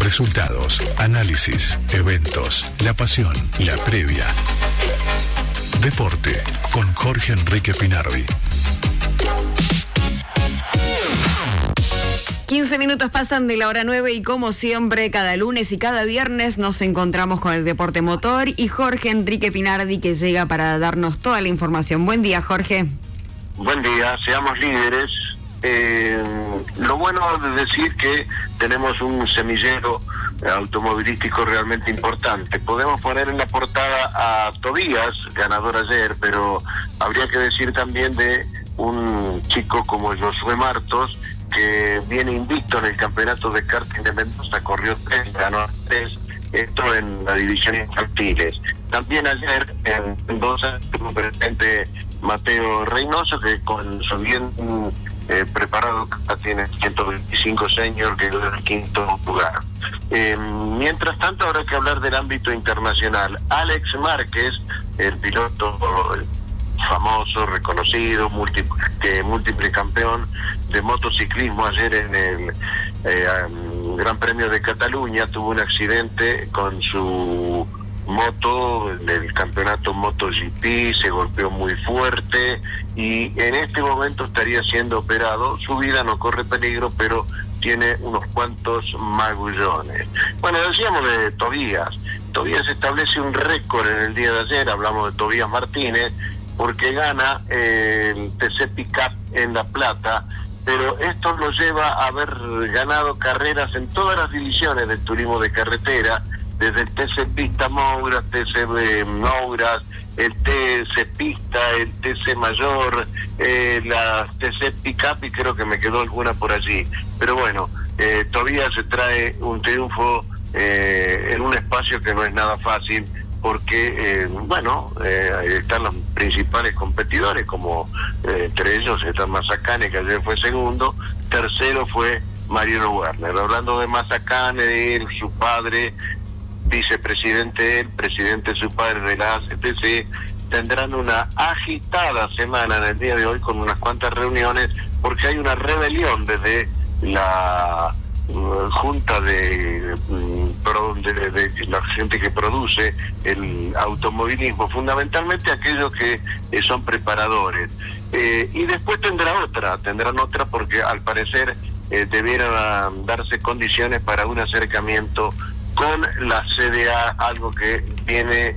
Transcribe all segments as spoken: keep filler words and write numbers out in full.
Resultados, análisis, eventos, la pasión, la previa. Deporte con Jorge Enrique Pinardi. quince minutos pasan de la hora nueve y como siempre, cada lunes y cada viernes nos encontramos con el deporte motor y Jorge Enrique Pinardi que llega para darnos toda la información. Buen día, Jorge. Buen día, seamos líderes. Eh, lo bueno de decir que tenemos un semillero automovilístico realmente importante. Podemos poner en la portada a Tobías, ganador ayer, pero habría que decir también de un chico como Josué Martos, que viene invicto en el campeonato de karting de Mendoza, corrió tres, ganó tres, esto en la división infantiles. También ayer en Mendoza estuvo presente Mateo Reynoso, que con su bien eh, preparado tiene ciento veinticinco senior, que quedó en el quinto lugar. Eh, mientras tanto, habrá que hablar del ámbito internacional. Alex Márquez, el piloto famoso, reconocido, múltiple, que, múltiple campeón de motociclismo, ayer en el eh, um, Gran Premio de Cataluña tuvo un accidente con su moto en el campeonato MotoGP, se golpeó muy fuerte y en este momento estaría siendo operado. Su vida no corre peligro, pero tiene unos cuantos magullones. Bueno, decíamos de Tobías. Tobías establece un récord en el día de ayer, hablamos de Tobías Martínez, porque gana eh, el T C Pickup en La Plata, pero esto lo lleva a haber ganado carreras en todas las divisiones del turismo de carretera, desde el T C Pista Mouras, T C Mouras, el T C Pista, el T C Mayor, eh, la T C Pickup y creo que me quedó alguna por allí. Pero bueno, eh, todavía se trae un triunfo eh, en un espacio que no es nada fácil, porque, eh, bueno, eh, están los principales competidores, como eh, entre ellos está Mazacane, que ayer fue segundo, tercero fue Mariano Werner. Hablando de Mazacane, de él, su padre, vicepresidente él, presidente su padre de la A C T C, tendrán una agitada semana en el día de hoy con unas cuantas reuniones, porque hay una rebelión desde la uh, junta de, de, de, de la gente que produce el automovilismo, fundamentalmente aquellos que eh, son preparadores. Eh, y después tendrá otra, tendrán otra porque al parecer eh, debieran darse condiciones para un acercamiento con la C D A, algo que viene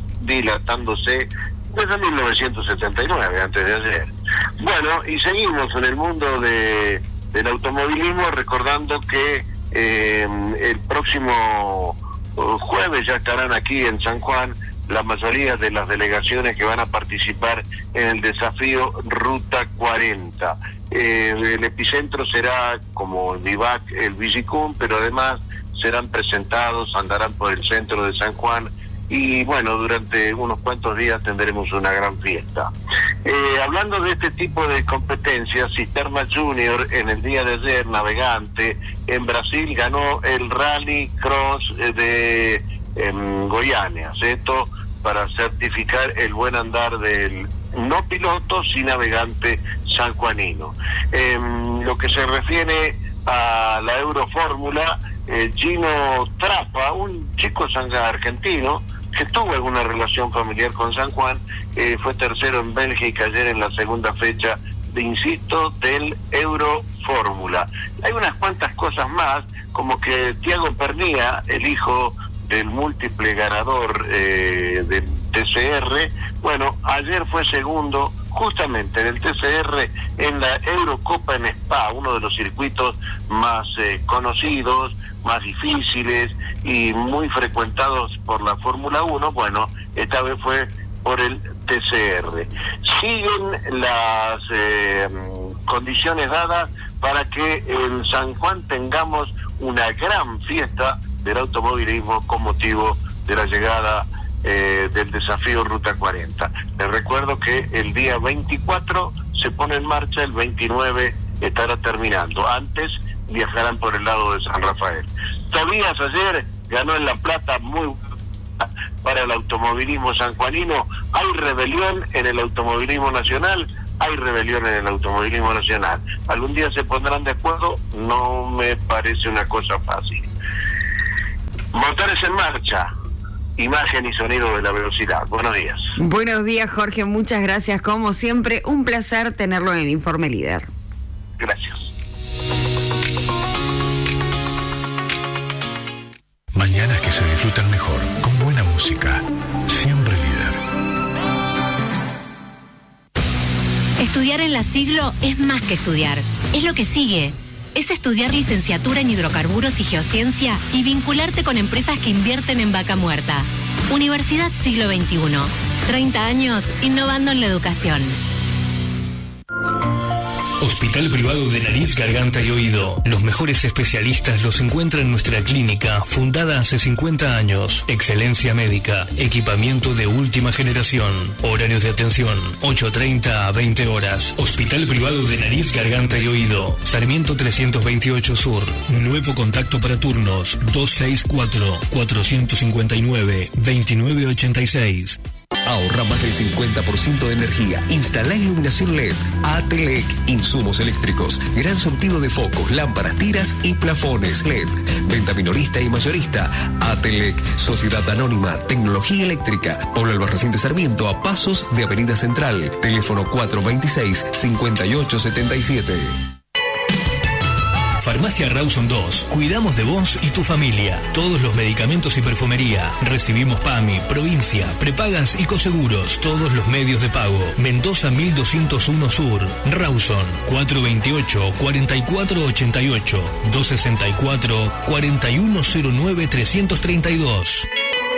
dilatándose desde mil novecientos setenta y nueve, antes de ayer. Bueno, y seguimos en el mundo de del automovilismo, recordando que eh, el próximo jueves ya estarán aquí en San Juan la mayoría de las delegaciones que van a participar en el desafío Ruta cuarenta. Eh, el epicentro será, como el Vivac, el Vigicum, pero además serán presentados, andarán por el centro de San Juan y bueno, durante unos cuantos días tendremos una gran fiesta. Eh, hablando de este tipo de competencias, Cisterna Junior en el día de ayer, navegante, en Brasil ganó el Rally Cross de eh, Goiânia, esto para certificar el buen andar del no piloto, sí navegante sanjuanino. Eh, lo que se refiere a la Eurofórmula, eh, Gino Trapa, un chico argentino que tuvo alguna relación familiar con San Juan, eh, fue tercero en Bélgica ayer en la segunda fecha, de, insisto, del Eurofórmula. Hay unas cuantas cosas más, como que Tiago Pernía, el hijo del múltiple ganador eh, del T C R, bueno, ayer fue segundo justamente del T C R en la Eurocopa en Spa, uno de los circuitos más eh, conocidos, más difíciles y muy frecuentados por la Fórmula uno. Bueno, esta vez fue por el T C R. Siguen las eh, condiciones dadas para que en San Juan tengamos una gran fiesta del automovilismo con motivo de la llegada eh, del desafío Ruta cuarenta. Les recuerdo que el día veinticuatro se pone en marcha, el veintinueve estará terminando. Antes viajarán por el lado de San Rafael. Tobías ayer ganó en La Plata, muy para el automovilismo sanjuanino. Hay rebelión en el automovilismo nacional, hay rebelión en el automovilismo nacional. Algún día se pondrán de acuerdo, no me parece una cosa fácil. Motores en marcha, imagen y sonido de la velocidad. Buenos días. Buenos días, Jorge, muchas gracias. Como siempre, un placer tenerlo en el Informe Líder. Gracias. Mañanas que se disfrutan mejor, con buena música. Siempre líder. Estudiar en La Siglo es más que estudiar. Es lo que sigue. Es estudiar licenciatura en hidrocarburos y geociencia y vincularte con empresas que invierten en vaca muerta. Universidad Siglo veintiuno. treinta años innovando en la educación. Hospital Privado de Nariz, Garganta y Oído. Los mejores especialistas los encuentran en nuestra clínica, fundada hace cincuenta años. Excelencia médica, equipamiento de última generación. Horarios de atención, ocho treinta a veinte horas. Hospital Privado de Nariz, Garganta y Oído. Sarmiento trescientos veintiocho Sur. Nuevo contacto para turnos, dos seis cuatro, cuatro cinco nueve, dos nueve ocho seis. Ahorra más del cincuenta por ciento de energía. Instala iluminación L E D. Atelec, insumos eléctricos. Gran surtido de focos, lámparas, tiras y plafones L E D. Venta minorista y mayorista. Atelec, Sociedad Anónima, Tecnología Eléctrica. Pablo Albarracín de Sarmiento, a pasos de Avenida Central. Teléfono cuatro veintiséis, cincuenta y ocho setenta y siete. Farmacia Rawson dos. Cuidamos de vos y tu familia. Todos los medicamentos y perfumería. Recibimos PAMI, provincia, prepagas y coseguros. Todos los medios de pago. Mendoza mil doscientos uno Sur. Rawson cuatro veintiocho, cuarenta y cuatro ochenta y ocho, dos sesenta y cuatro, cuarenta y uno cero nueve, trescientos treinta y dos.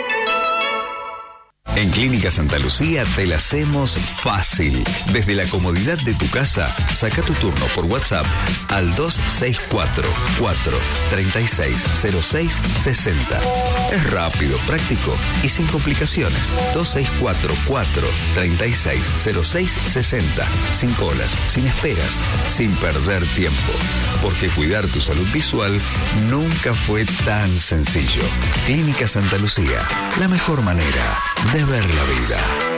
En Clínica Santa Lucía te la hacemos fácil. Desde la comodidad de tu casa, saca tu turno por WhatsApp al dos seis cuatro, cuatro tres seis, cero seis seis cero. Es rápido, práctico y sin complicaciones. dos seis cuatro, cuatro tres seis, cero seis seis cero. Sin colas, sin esperas, sin perder tiempo. Porque cuidar tu salud visual nunca fue tan sencillo. Clínica Santa Lucía, la mejor manera de ver la vida.